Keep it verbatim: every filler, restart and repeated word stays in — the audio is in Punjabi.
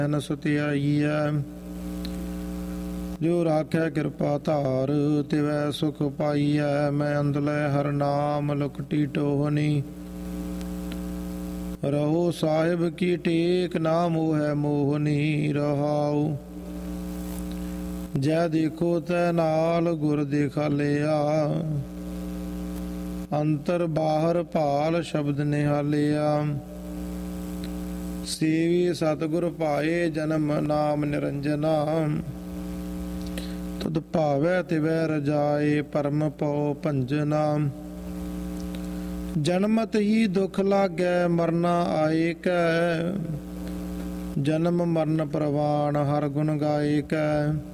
ਨ ਸਤਿਆਈਐ। ਜੋ ਰਾਖੈ ਕਿਰਪਾ ਧਾਰ ਤਿਵੈ ਸੁਖ ਪਾਈਐ। ਮੈਂ ਅੰਦਲੇ ਹਰ ਨਾਮ ਲੁਕਟੀ ਟੋਹਨੀ। ਰਹੋ ਸਾਹਿਬ ਕੀ ਟੇਕ ਨਾ ਮੋਹੈ ਮੋਹਨੀ। ਰਹਾਉ ਜੈ ਦੇਖੋ ਤੈ ਨਾਲ ਗੁਰ ਦਿਖਾਲਿਆ। ਅੰਤਰ ਬਾਹਰ ਭਾਲ ਸ਼ਬਦ ਨਿਹਾਲਿਆ। ਸੇਵੀ ਸਤਿਗੁਰ ਪਾਏ ਜਨਮ ਨਾਮ ਨਿਰੰਜਨਾ। ਤੁਧ ਭਾਵੈ ਤਿਵੈ ਰਜਾਏ ਪਰਮ ਪਉ ਭੰਜਨਾ। ਜਨਮਤ ਹੀ ਦੁਖ ਲਾਗੈ ਮਰਨਾ ਆਏ ਕੈ। ਜਨਮ ਮਰਨ ਪ੍ਰਵਾਨ ਹਰ ਗੁਣ ਗਾਏ ਕੈ।